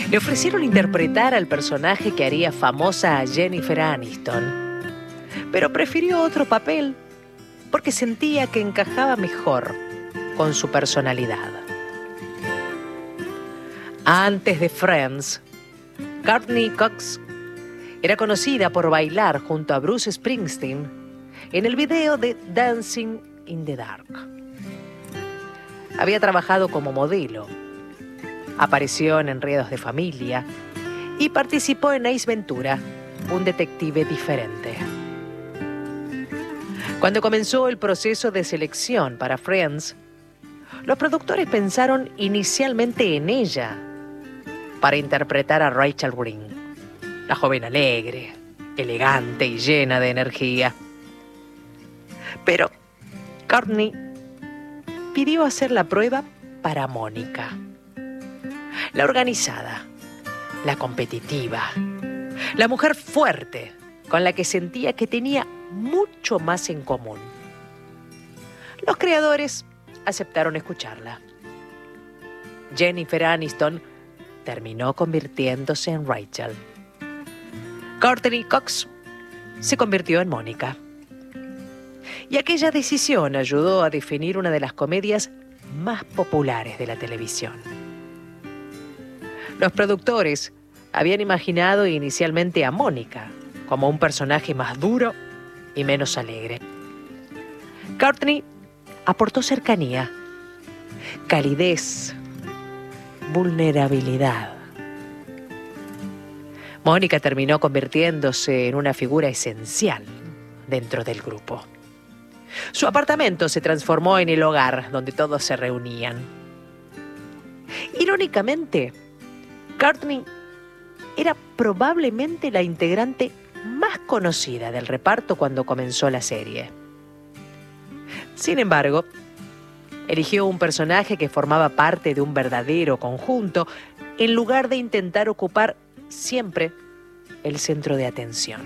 Le ofrecieron interpretar al personaje que haría famosa a Jennifer Aniston, pero prefirió otro papel porque sentía que encajaba mejor con su personalidad. Antes de Friends, Courteney Cox era conocida por bailar junto a Bruce Springsteen en el video de Dancing in the Dark. Había trabajado como modelo, apareció en Enredos de Familia y participó en Ace Ventura, un detective diferente. Cuando comenzó el proceso de selección para Friends, los productores pensaron inicialmente en ella para interpretar a Rachel Green, la joven alegre, elegante y llena de energía. Pero Courteney pidió hacer la prueba para Mónica, la organizada, la competitiva, la mujer fuerte con la que sentía que tenía mucho más en común. Los creadores aceptaron escucharla. Jennifer Aniston terminó convirtiéndose en Rachel. Courteney Cox se convirtió en Mónica. Y aquella decisión ayudó a definir una de las comedias más populares de la televisión. Los productores habían imaginado inicialmente a Mónica como un personaje más duro y menos alegre. Courteney aportó cercanía, calidez, vulnerabilidad. Mónica terminó convirtiéndose en una figura esencial dentro del grupo. Su apartamento se transformó en el hogar donde todos se reunían. Irónicamente, Courteney era probablemente la integrante más conocida del reparto cuando comenzó la serie. Sin embargo, eligió un personaje que formaba parte de un verdadero conjunto en lugar de intentar ocupar siempre el centro de atención.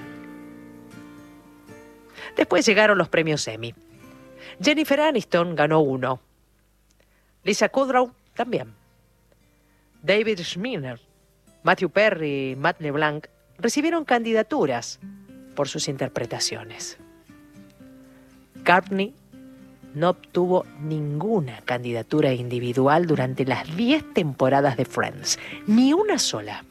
Después llegaron los premios Emmy. Jennifer Aniston ganó uno. Lisa Kudrow también. David Schwimmer, Matthew Perry y Matt LeBlanc recibieron candidaturas por sus interpretaciones. Courteney no obtuvo ninguna candidatura individual durante las 10 temporadas de Friends, ni una sola.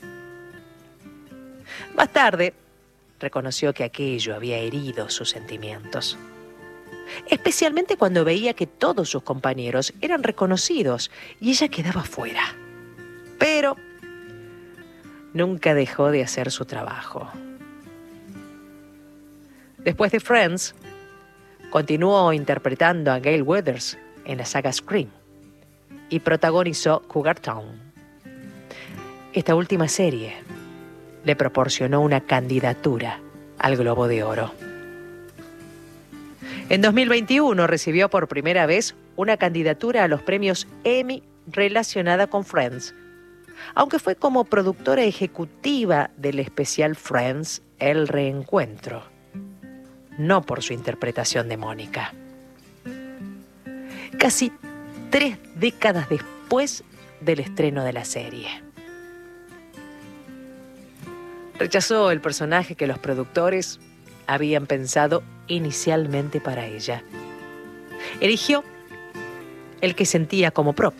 Más tarde, reconoció que aquello había herido sus sentimientos, especialmente cuando veía que todos sus compañeros eran reconocidos y ella quedaba fuera. Pero nunca dejó de hacer su trabajo. Después de Friends, continuó interpretando a Gale Weathers en la saga Scream y protagonizó Cougar Town. Esta última serie le proporcionó una candidatura al Globo de Oro. En 2021 recibió por primera vez una candidatura a los premios Emmy relacionada con Friends, aunque fue como productora ejecutiva del especial Friends, El Reencuentro, no por su interpretación de Mónica. Casi 3 décadas después del estreno de la serie. Rechazó el personaje que los productores habían pensado inicialmente para ella. Eligió el que sentía como propio.